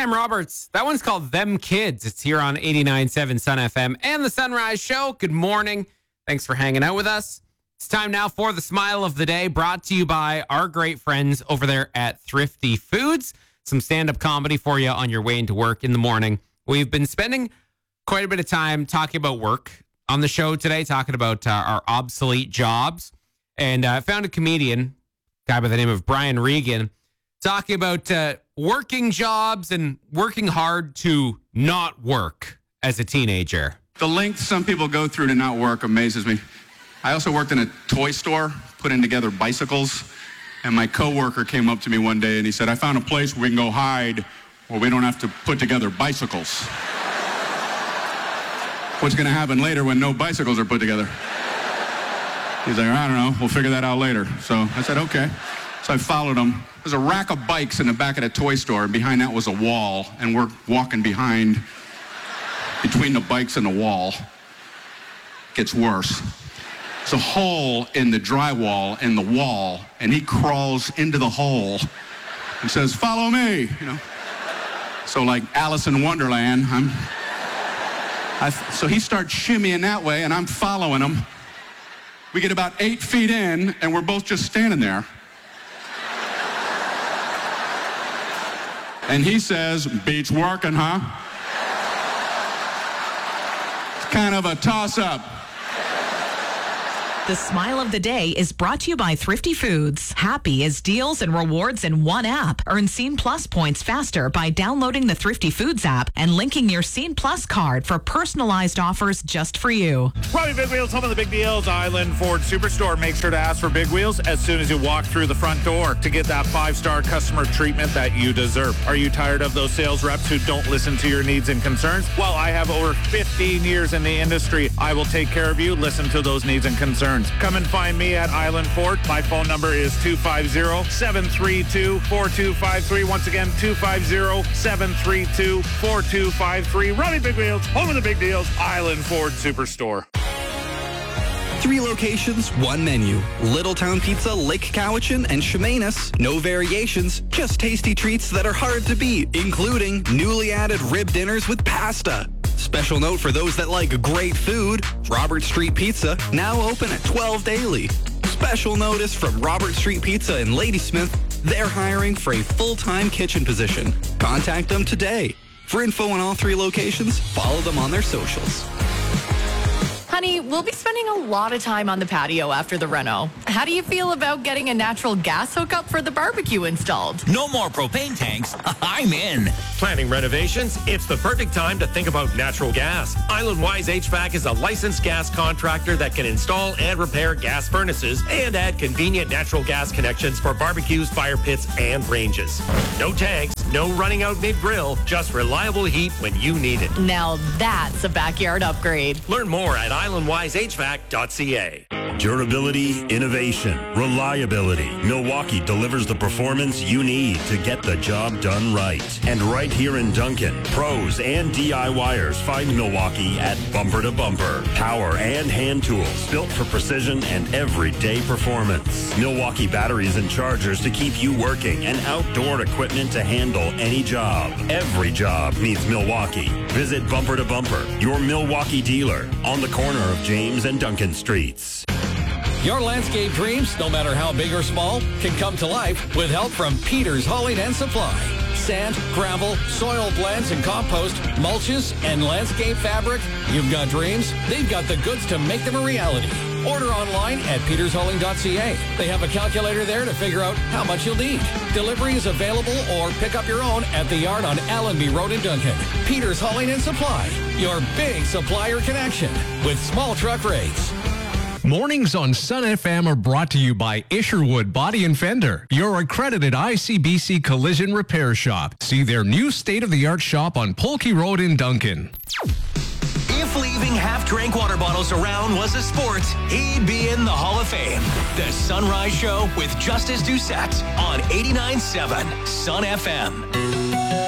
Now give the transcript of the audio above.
Sam Roberts. That one's called Them Kids. It's here on 89.7 Sun FM and the Sunrise Show. Good morning. Thanks for hanging out with us. It's time now for the Smile of the Day, brought to you by our great friends over there at Thrifty Foods. Some stand-up comedy for you on your way into work in the morning. We've been spending quite a bit of time talking about work on the show today, talking about our obsolete jobs. And I found a comedian, guy by the name of Brian Regan, talking about working jobs and working hard to not work as a teenager. The length some people go through to not work amazes me. I also worked in a toy store, putting together bicycles, and my coworker came up to me one day and he said, I found a place where we can go hide where we don't have to put together bicycles. What's going to happen later when no bicycles are put together? He's like, I don't know, we'll figure that out later. So I said, okay. So I followed him. There's a rack of bikes in the back of the toy store, and behind that was a wall, and we're walking between the bikes and the wall. Gets worse. There's a hole in the drywall in the wall, and he crawls into the hole and says, follow me, you know. So like Alice in Wonderland, so he starts shimmying that way, and I'm following him. We get about 8 feet in, and we're both just standing there. And he says, beats working, huh? It's kind of a toss-up. The Smile of the Day is brought to you by Thrifty Foods. Happy is deals and rewards in one app. Earn Scene Plus points faster by downloading the Thrifty Foods app and linking your Scene Plus card for personalized offers just for you. Robbie Big Wheels, home of the big deals. Island Ford Superstore. Make sure to ask for Big Wheels as soon as you walk through the front door to get that 5-star customer treatment that you deserve. Are you tired of those sales reps who don't listen to your needs and concerns? Well, I have over 15 years in the industry. I will take care of you. Listen to those needs and concerns. Come and find me at Island Ford. My phone number is 250-732-4253. Once again, 250-732-4253. Robbie Big Wheels, home of the big deals, Island Ford Superstore. 3 locations, 1 menu. Littletown Pizza, Lake Cowichan, and Chemainus. No variations, just tasty treats that are hard to beat, including newly added rib dinners with pasta. Special note for those that like great food, Robert Street Pizza, now open at 12 daily. Special notice from Robert Street Pizza in Ladysmith, they're hiring for a full-time kitchen position. Contact them today. For info on all 3 locations, follow them on their socials. Honey, we'll be spending a lot of time on the patio after the reno. How do you feel about getting a natural gas hookup for the barbecue installed? No more propane tanks. I'm in. Planning renovations? It's the perfect time to think about natural gas. Island Wise HVAC is a licensed gas contractor that can install and repair gas furnaces and add convenient natural gas connections for barbecues, fire pits, and ranges. No tanks, no running out mid-grill, just reliable heat when you need it. Now that's a backyard upgrade. Learn more at islandwisehvac.ca. Durability, innovation, reliability. Milwaukee delivers the performance you need to get the job done right. And right here in Duncan, pros and DIYers find Milwaukee at Bumper to Bumper. Power and hand tools built for precision and everyday performance. Milwaukee batteries and chargers to keep you working and outdoor equipment to handle any job. Every job needs Milwaukee. Visit Bumper to Bumper, your Milwaukee dealer, on the corner of James and Duncan Streets. Your landscape dreams, no matter how big or small, can come to life with help from Peters Hauling and Supply. Sand, gravel, soil blends and compost, mulches, and landscape fabric. You've got dreams, they've got the goods to make them a reality. Order online at petershauling.ca. They have a calculator there to figure out how much you'll need. Delivery is available or pick up your own at the yard on Allenby Road in Duncan. Peters Hauling and Supply, your big supplier connection with small truck rates. Mornings on Sun FM are brought to you by Isherwood Body and Fender, your accredited ICBC collision repair shop. See their new state-of-the-art shop on Polkey Road in Duncan. If leaving half-drank water bottles around was a sport, he'd be in the Hall of Fame. The Sunrise Show with Justice Doucette on 89.7 Sun FM.